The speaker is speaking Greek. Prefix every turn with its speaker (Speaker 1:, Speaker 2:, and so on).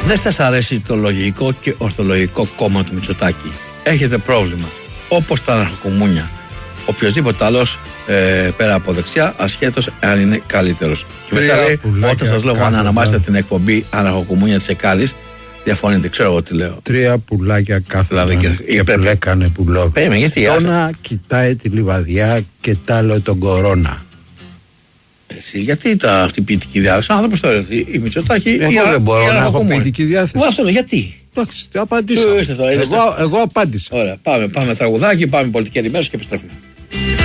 Speaker 1: Δεν σας αρέσει το λογικό και ορθολογικό κόμμα του Μητσοτάκη? Έχετε πρόβλημα, όπως τα αναρχοκομμούνια. Οποιοςδήποτε άλλος πέρα από δεξιά, ασχέτως αν είναι καλύτερος. Και μετά λέει, όταν σας λέω να αναμάσετε την εκπομπή Αναρχοκομμούνια της Εκάλης, διαφωνείτε, ξέρω εγώ τι λέω.
Speaker 2: 3 πουλάκια κάθονταν και πλέκανε πουλό. Τώρα κοιτάει τη λιβαδιά και τ' άλλο τον κορώνα.
Speaker 1: Εσύ, γιατί αυτή η ποιητική διάθεση? Άνθρωπος τώρα, η Μητσοτάκη.
Speaker 2: Εγώ δεν μπορώ να έχω ποιητική διάθεση.
Speaker 1: Αυτό, γιατί?
Speaker 2: Εντάξει, απαντήσω. Εγώ απάντησα.
Speaker 1: Ωραία, πάμε τραγουδάκι, πάμε πολιτική ενημέρωση και επιστρέφουμε.